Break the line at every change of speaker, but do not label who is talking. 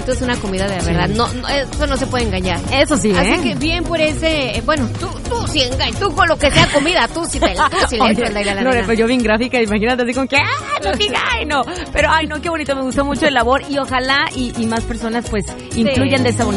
esto es una comida de verdad. No, eso no se puede engañar.
Eso sí,
Así que bien por ese, bueno, tú sí engañas, tú con lo que sea comida, tú sí le entras la
No, pero yo bien gráfica, imagínate así como que, no diga, no. Pero, no, qué bonito, me gustó mucho el labor y ojalá y más personas pues influyan de esa bonita